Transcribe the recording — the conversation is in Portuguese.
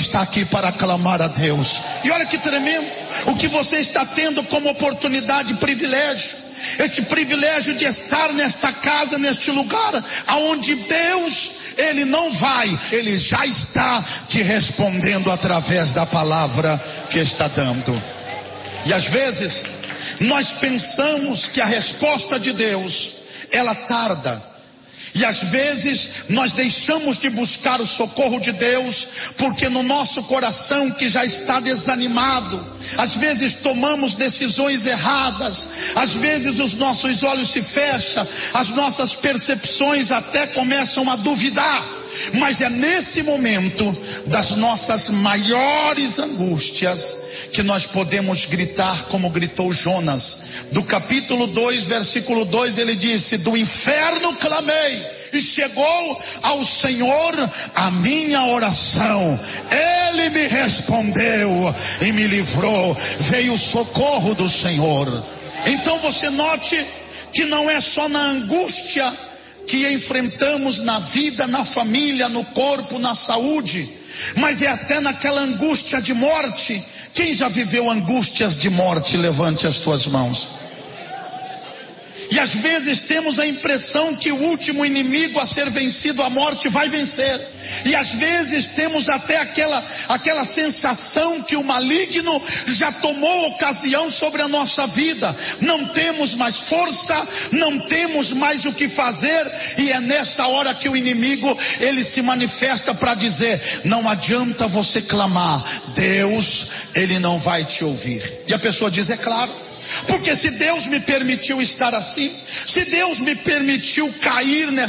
está aqui para clamar a Deus. E olha que tremendo, o que você está tendo como oportunidade e privilégio. Este privilégio de estar nesta casa, neste lugar, aonde Deus, Ele não vai, Ele já está te respondendo através da palavra que está dando. E às vezes, nós pensamos que a resposta de Deus, ela tarda. E às vezes nós deixamos de buscar o socorro de Deus, porque no nosso coração que já está desanimado, às vezes tomamos decisões erradas, às vezes os nossos olhos se fecham, as nossas percepções até começam a duvidar. Mas é nesse momento das nossas maiores angústias que nós podemos gritar como gritou Jonas. Do capítulo 2, versículo 2, ele disse: do inferno clamei e chegou ao Senhor a minha oração. Ele me respondeu e me livrou. Veio o socorro do Senhor. Então você note que não é só na angústia que enfrentamos na vida, na família, no corpo, na saúde, mas é até naquela angústia de morte. Quem já viveu angústias de morte? Levante as tuas mãos. E às vezes temos a impressão que o último inimigo a ser vencido, a morte, vai vencer. E às vezes temos até aquela sensação que o maligno já tomou ocasião sobre a nossa vida. Não temos mais força, não temos mais o que fazer. E é nessa hora que o inimigo, ele se manifesta para dizer: não adianta você clamar, Deus, Ele não vai te ouvir. E a pessoa diz: é claro. Porque se Deus me permitiu estar assim, se Deus me permitiu cair nessa